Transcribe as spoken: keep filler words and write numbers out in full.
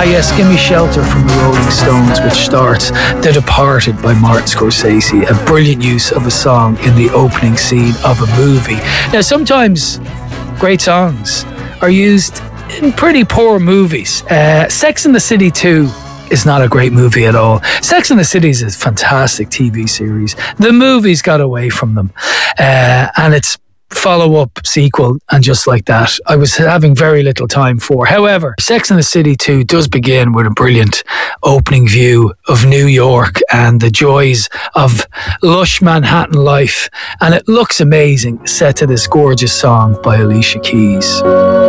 yes, Give Me Shelter from the Rolling Stones, which starts The Departed by Martin Scorsese, a brilliant use of a song in the opening scene of a movie. Now, sometimes great songs are used in pretty poor movies. Uh, Sex and the City two is not a great movie at all. Sex and the City is a fantastic T V series. The movies got away from them. Uh, and it's follow-up, sequel, and just like that, I was having very little time for. However, Sex and the City two does begin with a brilliant opening view of New York and the joys of lush Manhattan life. And it looks amazing, set to this gorgeous song by Alicia Keys.